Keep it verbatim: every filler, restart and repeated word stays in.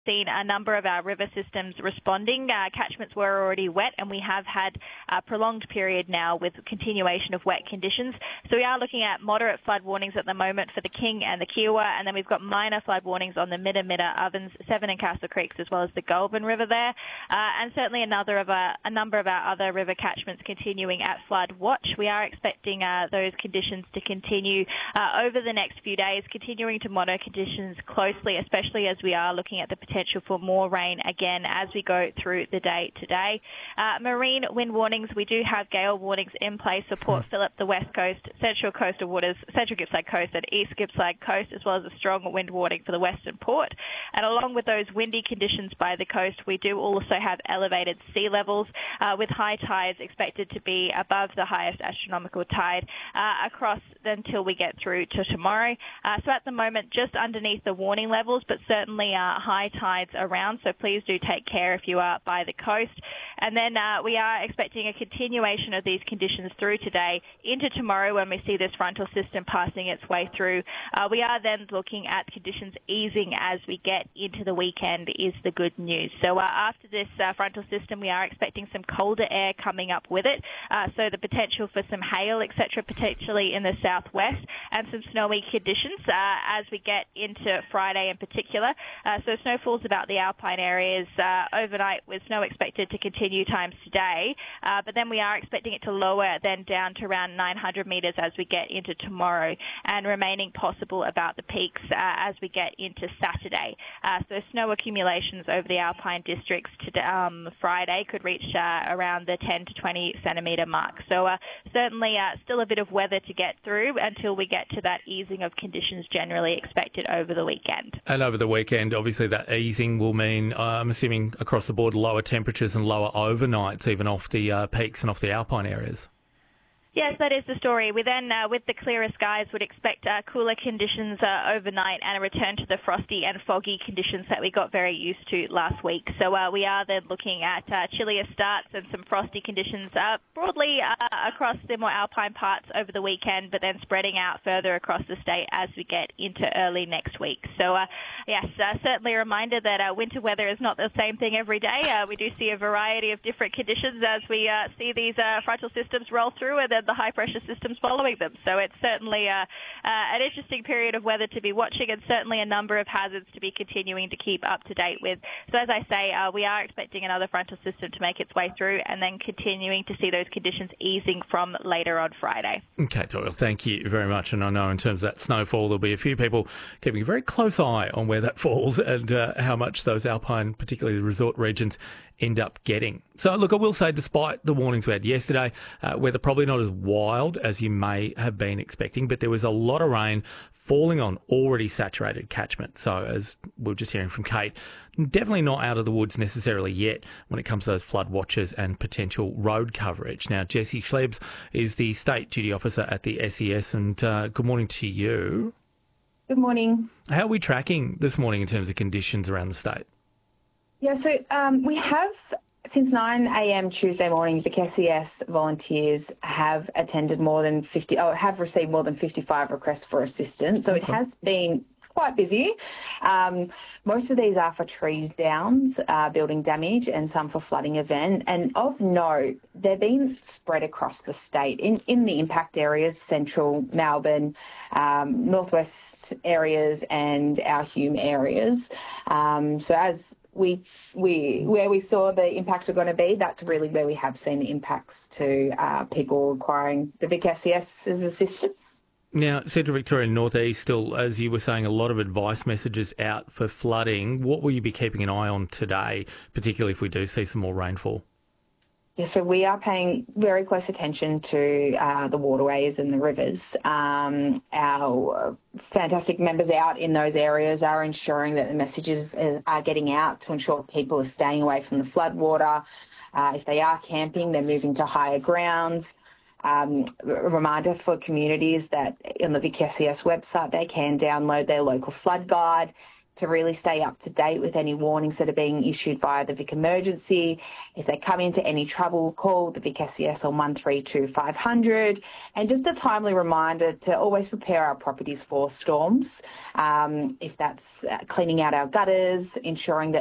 seen a number of our river systems responding. Uh, catchments were already wet, and we have had a prolonged period now with continuation of wet conditions. So we are looking at moderate flood warnings at the moment for the King and the Kiowa, and then we've got minor flood warnings on the Midda-Midda, Ovens, Severn and Castle Creeks, as well as the Goulburn River there. Uh, and certainly another of a, a number of our other river catchments continuing at flood watch. We are expecting uh, those conditions to continue uh, over the next few days, continuing to monitor conditions closely, especially as we are looking at the potential for more rain again as we go through the day today. Uh, marine wind warnings, we do have gale warnings in place for Port Phillip, the west coast, central coastal waters, central Gippsland coast and east Gippsland coast, as well as a strong wind warning for the western port. And along with those windy conditions by the coast, we do also have elevated sea levels uh, with high tides expected to be above the highest astronomical tide uh, across until we get through to tomorrow. Uh, so at the moment, just underneath the warning levels, but certainly uh, high tides around, so please do take care if you are by the coast. And then uh, we are expecting a continuation of these conditions through today into tomorrow when we see this frontal system passing its way through. Uh, we are then looking at conditions easing as we get into the weekend is the good news. So uh, after this uh, frontal system, we are expecting some colder air coming up with it, uh, so the potential for some hail, et cetera, potentially in the southwest, and some snowy conditions uh, as we get into Friday in particular. Uh, so snowfall's about the alpine areas uh, overnight with snow expected to continue times today, uh, but then we are expecting it to lower then down to around nine hundred metres as we get into tomorrow, and remaining possible about the peaks uh, as we get into Saturday. Uh, so snow accumulations over the alpine districts to um, Friday could reach uh, around the ten to twenty centimetre mark. So uh, certainly uh, still a bit of weather to get through until we get to that easing of conditions generally expected over the weekend. And over the weekend, obviously that easing will mean, uh, I'm assuming across the board, lower temperatures and lower overnights, even off the uh, peaks and off the alpine areas. Yes, that is the story. We then, uh, with the clearer skies, would expect uh, cooler conditions uh, overnight and a return to the frosty and foggy conditions that we got very used to last week. So uh, we are then looking at uh, chillier starts and some frosty conditions uh, broadly uh, across the more alpine parts over the weekend, but then spreading out further across the state as we get into early next week. So uh, yes, uh, certainly a reminder that uh, winter weather is not the same thing every day. Uh, we do see a variety of different conditions as we uh, see these uh, frontal systems roll through, and then the high-pressure systems following them. So it's certainly uh, uh, an interesting period of weather to be watching, and certainly a number of hazards to be continuing to keep up to date with. So as I say, uh, we are expecting another frontal system to make its way through, and then continuing to see those conditions easing from later on Friday. Okay, Doyle, thank you very much. And I know in terms of that snowfall, there'll be a few people keeping a very close eye on where that falls and uh, how much those alpine, particularly the resort regions, end up getting. So, look, I will say, despite the warnings we had yesterday, uh, weather probably not as wild as you may have been expecting, but there was a lot of rain falling on already saturated catchment. So, as we were just hearing from Kate, definitely not out of the woods necessarily yet when it comes to those flood watches and potential road coverage. Now, Jessie Schlebs is the State Duty Officer at the S E S, and uh, good morning to you. Good morning. How are we tracking this morning in terms of conditions around the state? Yeah, so um, we have, since nine a.m. Tuesday morning, the S E S volunteers have attended more than fifty, oh, have received more than fifty-five requests for assistance. So okay. It has been quite busy. Um, most of these are for trees downs, uh, building damage, and some for flooding event. And of note, they're being spread across the state in, in the impact areas, central Melbourne, um, northwest areas, and our Hume areas. Um, so as We, we, where we saw the impacts are going to be, that's really where we have seen the impacts to uh, people requiring the Vic S E S's assistance. Now, Central Victoria and North East still, as you were saying, a lot of advice messages out for flooding. What will you be keeping an eye on today, particularly if we do see some more rainfall? Yeah, so we are paying very close attention to uh, the waterways and the rivers. Um, our fantastic members out in those areas are ensuring that the messages are getting out to ensure people are staying away from the floodwater. Uh, if they are camping, they're moving to higher grounds. Um, a reminder for communities that on the Vic S E S website, they can download their local flood guide. to really stay up to date with any warnings that are being issued via the Vic Emergency. If they come into any trouble, call the Vic S E S on one three two five hundred. And just a timely reminder to always prepare our properties for storms. Um, if that's uh, cleaning out our gutters, ensuring that